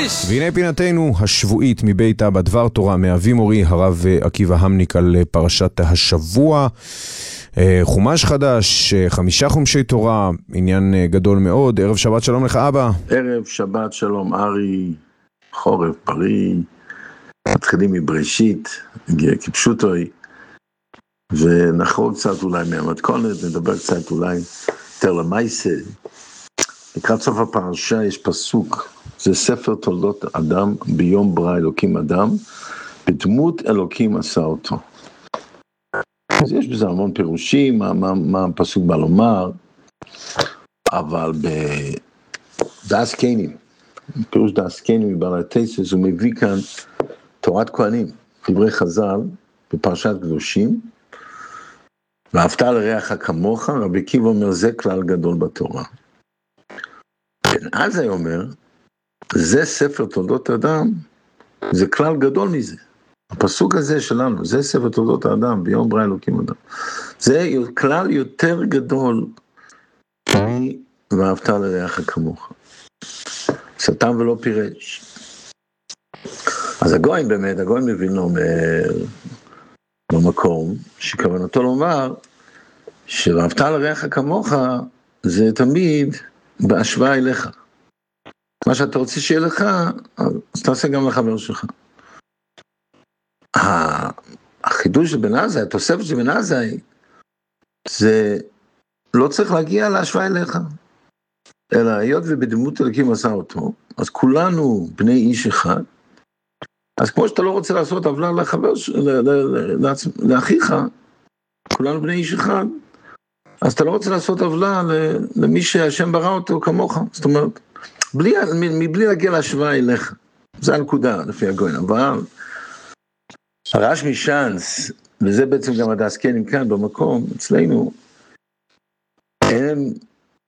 והנה פינתנו השבועית מבית אבא, דבר תורה מאבי מורי הרב עקיבא המניק על פרשת השבוע. חומש חדש, 5 חומשי תורה, עניין גדול מאוד. ערב שבת שלום לך אבא. ערב שבת שלום ארי, חורף בריא. מתחילים מבראשית, כפשוטוי, ונחרוג קצת אולי מהמתכונת, נדבר קצת אולי יותר למעשה. לקראת סוף הפרשה יש פסוק, זה ספר תולדות אדם, ביום ברא אלוקים אדם, בדמות אלוקים עשה אותו. אז יש בזה המון פירושים, מה הפסוק בא לומר, אבל בדאס קיינים, פירוש דאס קיינים מבעל התייסס, הוא מביא כאן תורת כהנים, דברי חז"ל, בפרשת קדושים, ואהבת לרעך כמוך, רבי עקיבא אומר, זה כלל גדול בתורה. בן עזאי אומר, זה ספר תולדות האדם, זה כלל גדול מזה. הפסוק הזה שלנו, זה ספר תולדות האדם, ביום ברא אלוקים אדם. זה כלל יותר גדול, ואהבת לרעך כמוך. סתם ולא פירש. אז הגויים באמת, הגויים מבין אומר, במקום, שכוונתו לומר, שאהבת לרעך כמוך, זה תמיד בהשוואה אליך. מה שאתה רוצה שיהיה לך, אז תעשה גם לחבר שלך. החידוש של בן עזאי, התוספת של בן עזאי, זה לא צריך להגיע להשוואה אליך, אלא היות ובדמות אלוקים עשה אותו, אז כולנו בני איש אחד, אז כמו שאתה לא רוצה לעשות עוולה לחבר, לאחיך, כולנו בני איש אחד, אז אתה לא רוצה לעשות עוולה למי שהשם ברא אותו כמוך, זאת אומרת, מבלי להגיע להשוואה אליך, זה הנקודה לפי הגויים, אבל הרש"י משאנץ, וזה בעצם גם הדאס קיינים כאן במקום, אצלנו, הם